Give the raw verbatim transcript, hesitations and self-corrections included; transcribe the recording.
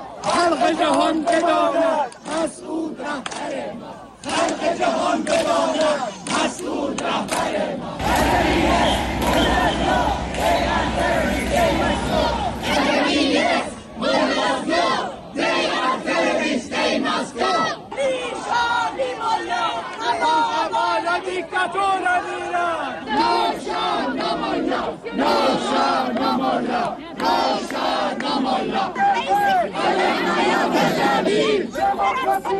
خلق جهان بداند مسعود رهبر ما، خلق جهان بداند مسعود رهبر ما. Dittatura d'Iran! No Shah, no Mullah! No Shah, no Mullah! No Shah, no Mullah!